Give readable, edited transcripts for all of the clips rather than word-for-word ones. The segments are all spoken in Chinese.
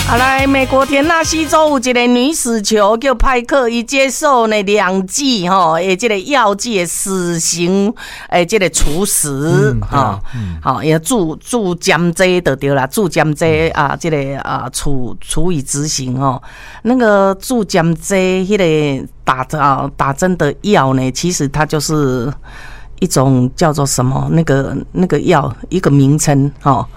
来，美国田纳西州有一个女死囚叫派克，伊接受呢2剂这个药剂的死刑，这个处死也注监罪就对啦，注监罪这个处以执行那个注监罪迄个打针的药呢，其实它就是一种叫做什么那个药一个名称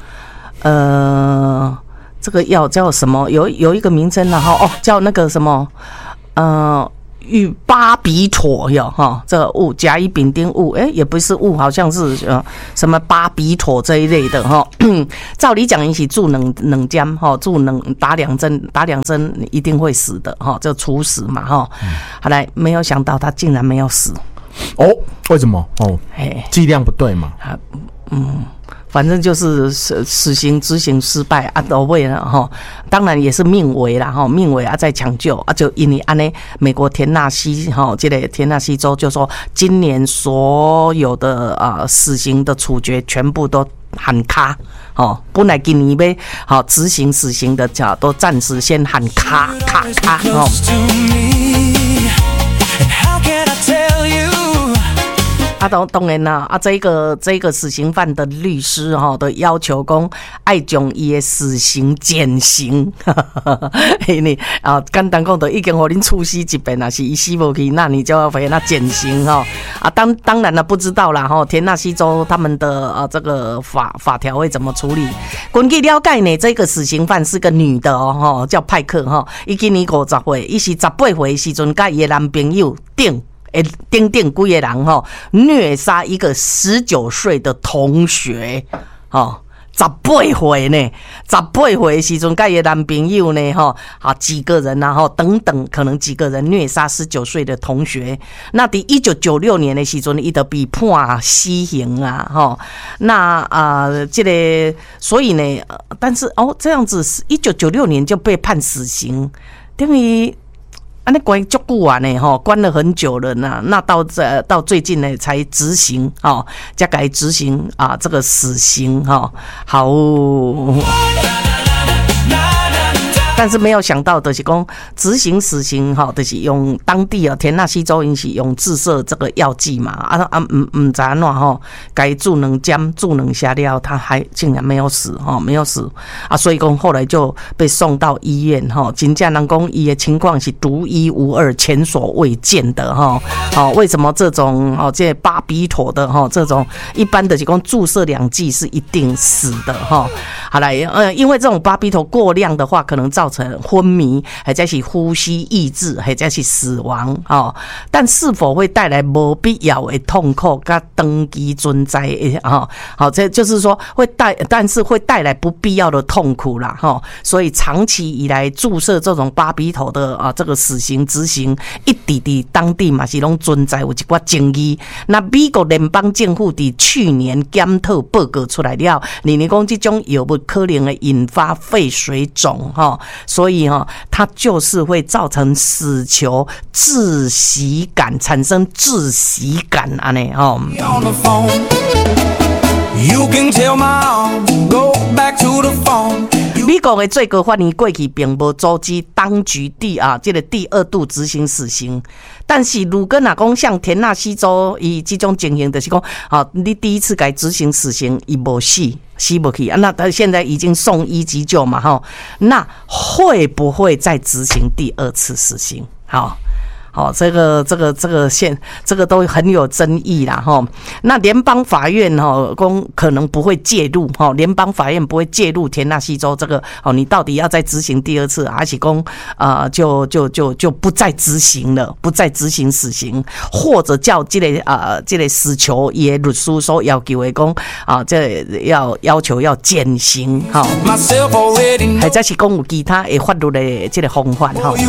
这个药叫什么？有一个名称啦叫那个什么与巴比妥这个物甲乙丙丁物也不是物，好像是什么巴比妥这一类的照理讲，一起注冷针注打两针一定会死的就处死嘛好来，没有想到他竟然没有死为什么剂量不对嘛反正就是死刑执行失败都为了当然也是命危啦命危在抢救就因为安呢，美国田纳西这个田纳西州就说，今年所有的死刑的处决全部都喊卡本来今年要执行死刑的都暂时先喊卡当然啦这个死刑犯的律师都要求说要将他的死刑减刑简单说就已经给你处死一遍，若是他死不去，那你就要给他减刑当然了，不知道啦田纳西州他们的这个法条会怎么处理。根据了解呢，这个死刑犯是个女的叫派克她今年50岁，她是18岁的时候跟她的男朋友顶几个人虐杀一个19岁的同学18岁呢，18岁的时候跟她的男朋友呢几个人等等，可能几个人虐杀19岁的同学。那在1996年的时候呢，他就被判死刑那这个所以呢但是这样子1996年就被判死刑，等于那关足久啊呢关了很久了呢，那到最近呢才执行才改执行这个死刑好但是没有想到的是说执行死刑就是用当地田纳西州因是用自设这个药剂嘛不知道怎样该注冷针注冷下料，他还竟然没有死所以说后来就被送到医院真正人说他的情况是独一无二，前所未见的为什么这种这巴比妥的这种一般的是说注射2剂是一定死的好来因为这种巴比妥过量的话，可能造成昏迷，或者是呼吸抑制，或者是死亡但是否会带来没必要的痛苦跟长期存在这就是说但是会带来不必要的痛苦啦所以长期以来注射这种巴比妥的这个死刑执行一直在当地嘛是拢存在有一寡争议。那美国联邦政府在去年检讨报告出来了，认为说这种药物可能会引发肺水肿所以它就是会造成死囚窒息感，产生窒息感这样美国的最高法院过去并无阻止当局这个第2度执行死刑，但是如果说像田纳西州以这种情形，就是说你第一次该执行死刑他没死不去那他现在已经送医急救嘛那会不会再执行第2次死刑这个都很有争议啦那联邦法院可能不会介入联邦法院不会介入田纳西州这个你到底要再执行第2次，还是说就不再执行了，不再执行死刑，或者叫这个死囚也律师所要求的说这要求要减刑或者是说有其他的法律的这个方法